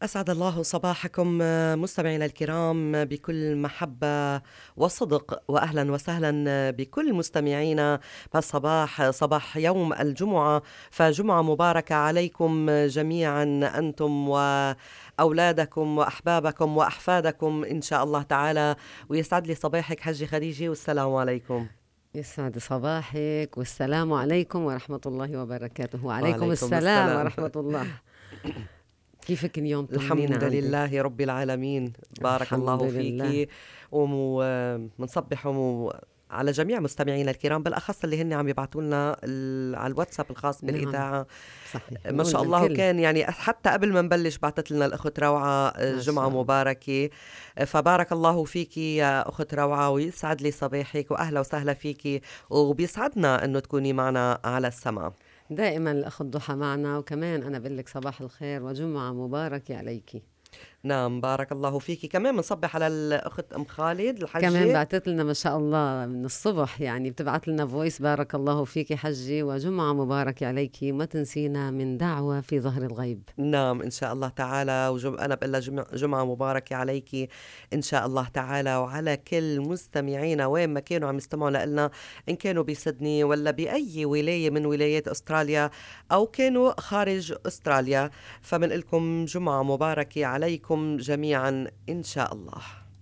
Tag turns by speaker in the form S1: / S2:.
S1: أسعد الله صباحكم مستمعينا الكرام بكل محبة وصدق، وأهلا وسهلا بكل مستمعينا فالصباح صباح يوم الجمعة. فجمعة مباركة عليكم جميعا أنتم وأولادكم وأحبابكم وأحفادكم إن شاء الله تعالى. ويسعد لي صباحك حجي خديجة، والسلام عليكم.
S2: يسعد صباحك والسلام عليكم ورحمة الله وبركاته. وعليكم
S1: وعليكم
S2: السلام
S1: السلام.
S2: ورحمة الله. كيفك اليوم؟ طمنينا
S1: الحمد
S2: عنك.
S1: لله رب العالمين، بارك
S2: الحمد
S1: الله
S2: لله.
S1: فيكي. ومنصبح على جميع مستمعينا الكرام، بالأخص اللي هن عم يبعتوا لنا على الواتساب الخاص
S2: نعم،
S1: بالإذاعة.
S2: صحيح،
S1: ما
S2: نقول
S1: شاء الله،
S2: للكل
S1: كان يعني حتى قبل ما نبلش بعتت لنا الأخت روعة
S2: ما
S1: جمعة
S2: شاء الله.
S1: مباركة. فبارك الله فيكي يا أخت روعة، ويسعد لي صباحك وأهلا وسهلا فيكي، وبيسعدنا أنه تكوني معنا على السماء.
S2: دائما الأخ الضحى معنا، وكمان أنا بقول لك صباح الخير وجمعة مباركة عليكي.
S1: نعم، بارك الله فيكي. كمان بنصبح على الأخت أم خالد
S2: كمان
S1: الحجة.
S2: بعتت لنا ما شاء الله من الصبح، يعني بتبعت لنا فويس. بارك الله فيكي حجي وجمعة مباركة عليكي، وما تنسينا من دعوة في ظهر الغيب.
S1: نعم إن شاء الله تعالى. أنا بقول لها جمعة مباركة عليكي إن شاء الله تعالى، وعلى كل مستمعينا وين ما كانوا عم يستمعوا لنا، إن كانوا بسدني ولا بأي ولاية من ولايات أستراليا أو كانوا خارج أستراليا. فمن لكم جمعة مباركة عليكم جميعا إن شاء الله.